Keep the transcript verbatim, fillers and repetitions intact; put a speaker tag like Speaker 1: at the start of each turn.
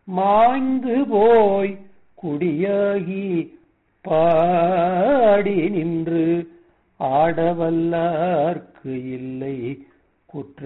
Speaker 1: மாய்ந்து போய் குடியாகி பாடி நின்று ஆடவல்லார்க்கு இல்லை குற்றம்.